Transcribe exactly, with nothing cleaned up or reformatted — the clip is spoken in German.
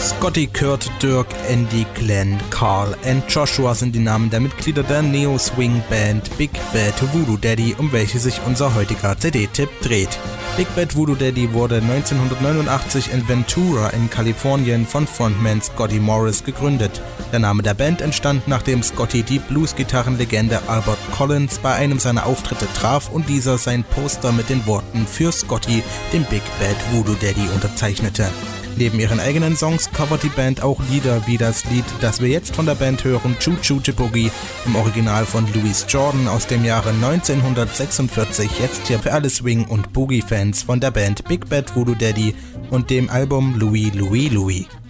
Scotty, Kurt, Dirk, Andy, Glenn, Carl und Joshua sind die Namen der Mitglieder der Neo-Swing-Band Big Bad Voodoo Daddy, um welche sich unser heutiger C D-Tipp dreht. Big Bad Voodoo Daddy wurde neunzehnhundertneunundachtzig in Ventura in Kalifornien von Frontman Scotty Morris gegründet. Der Name der Band entstand, nachdem Scotty die Blues-Gitarrenlegende Albert Collins bei einem seiner Auftritte traf und dieser sein Poster mit den Worten "Für Scotty, dem Big Bad Voodoo Daddy" unterzeichnete. Neben ihren eigenen Songs covert die Band auch Lieder wie das Lied, das wir jetzt von der Band hören, Choo Choo Boogie, im Original von Louis Jordan aus dem Jahre neunzehnhundertsechsundvierzig, jetzt hier für alle Swing- und Boogie-Fans von der Band Big Bad Voodoo Daddy und dem Album Louie Louie Louie.